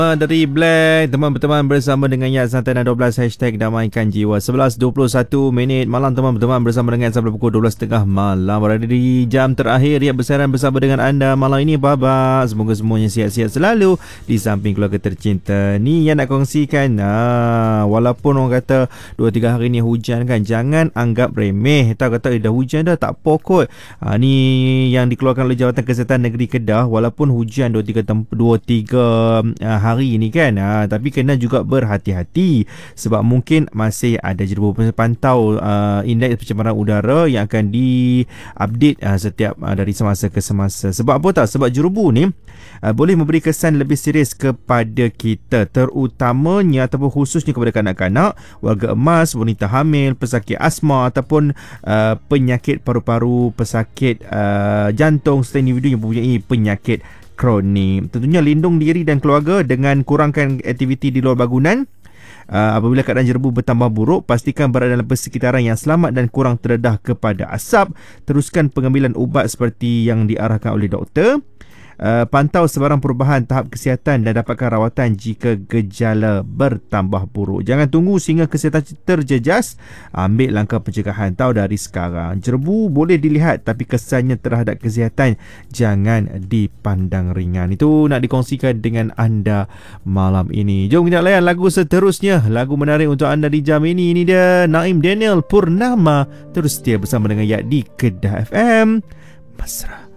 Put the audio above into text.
Dari Black, teman-teman bersama dengan Yat Santai dan 12 hashtag damaikan jiwa. 11.21 malam teman-teman bersama dengan sampai pukul 12.30 malam. Berada di jam terakhir Yat bersiaran bersama dengan anda malam ini. Baba, semoga semuanya sihat-sihat selalu di samping keluarga tercinta. Ni yang nak kongsikan, walaupun orang kata 2-3 hari ni hujan kan, jangan anggap remeh. Tahu kata dah hujan dah, tak apa kot. Ni yang dikeluarkan oleh Jabatan Kesihatan Negeri Kedah. Walaupun hujan 2-3 hari ini kan, tapi kena juga berhati-hati sebab mungkin masih ada jerebu pantau indeks pencemaran udara yang akan diupdate setiap dari semasa ke semasa. Sebab apa tak? Sebab jerebu ni boleh memberi kesan lebih serius kepada kita, terutamanya ataupun khususnya kepada kanak-kanak, warga emas, wanita hamil, pesakit asma ataupun penyakit paru-paru, pesakit jantung serta individu yang mempunyai penyakit kronik. Tentunya lindung diri dan keluarga dengan kurangkan aktiviti di luar bangunan. Apabila keadaan jerebu bertambah buruk, pastikan berada dalam persekitaran yang selamat dan kurang terdedah kepada asap. Teruskan pengambilan ubat seperti yang diarahkan oleh doktor. Pantau sebarang perubahan tahap kesihatan dan dapatkan rawatan jika gejala bertambah buruk. Jangan tunggu sehingga kesihatan terjejas. Ambil langkah pencegahan. Tahu dari sekarang. Jerebu boleh dilihat tapi kesannya terhadap kesihatan jangan dipandang ringan. Itu nak dikongsikan dengan anda malam ini. Jom kita layan lagu seterusnya. Lagu menarik untuk anda di jam ini. Ini dia Naim Daniel Purnama. Terus setia bersama dengan Yat di Kedah FM. Mesra.